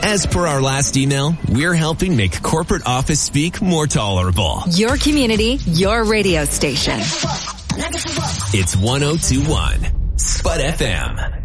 As per our last email, we're helping make corporate office speak more tolerable. Your community, your radio station. It's 102.1 Spud FM.